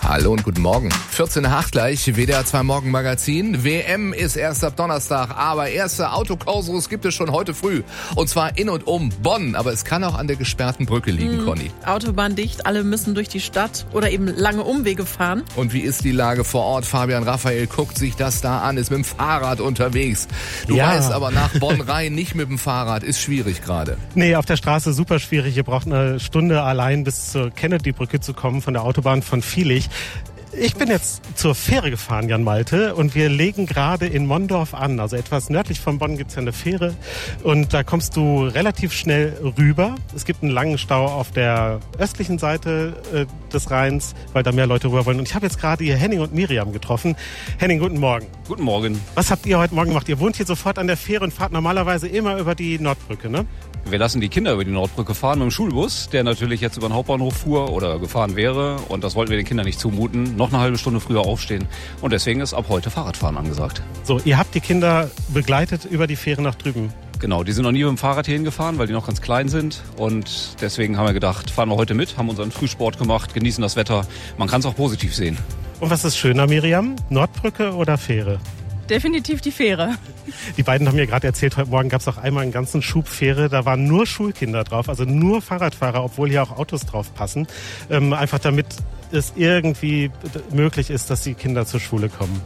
Hallo und guten Morgen. 14 nach 8 gleich, WDR 2 Morgenmagazin. WM ist erst ab Donnerstag, aber erste Autokursus gibt es schon heute früh. Und zwar in und um Bonn, aber es kann auch an der gesperrten Brücke liegen, Conny. Autobahn dicht, alle müssen durch die Stadt oder eben lange Umwege fahren. Und wie ist die Lage vor Ort? Fabian Raphael guckt sich das da an, ist mit dem Fahrrad unterwegs. Du weißt aber, nach Bonn rein nicht mit dem Fahrrad, ist schwierig gerade. Nee, auf der Straße super schwierig. Ihr braucht eine Stunde allein bis zur Kennedy-Brücke zu kommen von der Autobahn von Viehlich. Ich bin jetzt zur Fähre gefahren, Jan Malte, und wir legen gerade in Mondorf an. Also etwas nördlich von Bonn gibt's ja eine Fähre und da kommst du relativ schnell rüber. Es gibt einen langen Stau auf der östlichen Seite des Rheins, weil da mehr Leute rüber wollen. Und ich habe jetzt gerade hier Henning und Miriam getroffen. Henning, guten Morgen. Guten Morgen. Was habt ihr heute Morgen gemacht? Ihr wohnt hier sofort an der Fähre und fahrt normalerweise immer über die Nordbrücke, ne? Wir lassen die Kinder über die Nordbrücke fahren mit dem Schulbus, der natürlich jetzt über den Hauptbahnhof fuhr oder gefahren wäre. Und das wollten wir den Kindern nicht zumuten. Noch eine halbe Stunde früher aufstehen. Und deswegen ist ab heute Fahrradfahren angesagt. So, ihr habt die Kinder begleitet über die Fähre nach drüben? Genau, die sind noch nie mit dem Fahrrad hierhin gefahren, weil die noch ganz klein sind. Und deswegen haben wir gedacht, fahren wir heute mit, haben unseren Frühsport gemacht, genießen das Wetter. Man kann es auch positiv sehen. Und was ist schöner, Miriam? Nordbrücke oder Fähre? Definitiv die Fähre. Die beiden haben mir gerade erzählt, heute Morgen gab es auch einmal einen ganzen Schub Fähre. Da waren nur Schulkinder drauf, also nur Fahrradfahrer, obwohl hier auch Autos drauf passen. Einfach damit es irgendwie möglich ist, dass die Kinder zur Schule kommen.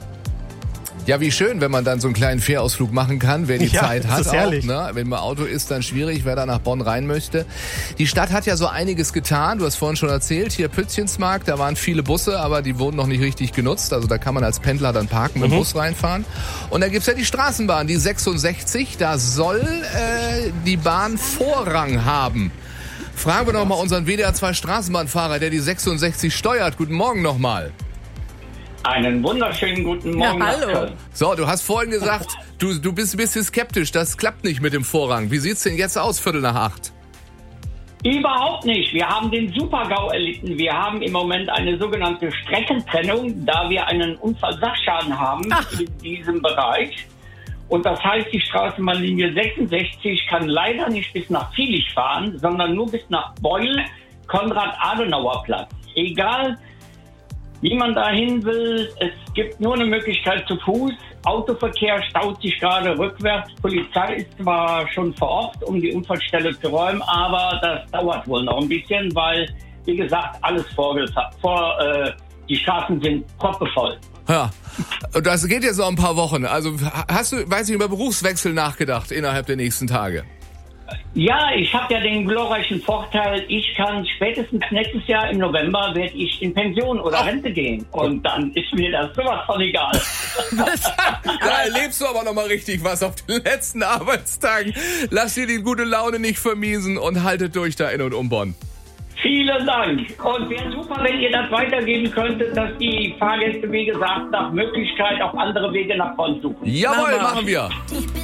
Ja, wie schön, wenn man dann so einen kleinen Fährausflug machen kann, wer die Zeit hat auch, ne? Wenn man Auto ist, dann schwierig, wer da nach Bonn rein möchte. Die Stadt hat ja so einiges getan, du hast vorhin schon erzählt, hier Pützchensmarkt, da waren viele Busse, aber die wurden noch nicht richtig genutzt, also da kann man als Pendler dann parken, mit dem Bus reinfahren. Und dann gibt's ja die Straßenbahn, die 66, da soll die Bahn Vorrang haben. Fragen wir doch mal unseren WDR 2 Straßenbahnfahrer, der die 66 steuert. Guten Morgen nochmal. Einen wunderschönen guten Morgen. Ja, hallo. So, du hast vorhin gesagt, du bist ein bisschen skeptisch, das klappt nicht mit dem Vorrang. Wie sieht's denn jetzt aus, 7:45? Überhaupt nicht. Wir haben den Super-GAU erlitten. Wir haben im Moment eine sogenannte Streckentrennung, da wir einen Unfallsachschaden haben in diesem Bereich. Und das heißt, die Straßenbahnlinie 66 kann leider nicht bis nach Viehlich fahren, sondern nur bis nach Beul, Konrad-Adenauer-Platz. Egal, wie man dahin will, es gibt nur eine Möglichkeit zu Fuß. Autoverkehr staut sich gerade rückwärts. Polizei ist zwar schon vor Ort, um die Unfallstelle zu räumen, aber das dauert wohl noch ein bisschen, weil, wie gesagt, alles die Straßen sind proppevoll. Ja, und das geht jetzt noch ein paar Wochen. Also hast du, über Berufswechsel nachgedacht innerhalb der nächsten Tage? Ja, ich habe ja den glorreichen Vorteil, ich kann spätestens nächstes Jahr im November werde ich in Pension oder Rente gehen. Und dann ist mir das sowas von egal. Da erlebst du aber noch mal richtig was auf den letzten Arbeitstagen. Lass dir die gute Laune nicht vermiesen und haltet durch da in und um Bonn. Vielen Dank. Und wäre super, wenn ihr das weitergeben könntet, dass die Fahrgäste, wie gesagt, nach Möglichkeit auch andere Wege nach Bonn suchen. Jawohl, machen wir.